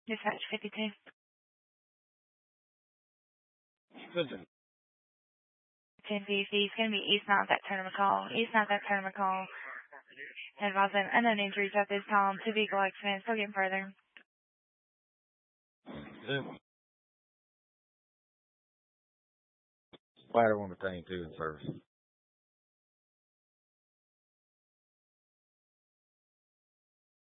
Dispatch 52. Listen. 1050. It's going to be East Mount that Turner McCall. East Mount that Turner McCall. Advise them unknown injuries at this time. 2 vehicle accidents. Still getting further. Ladder 1 to 2 in service.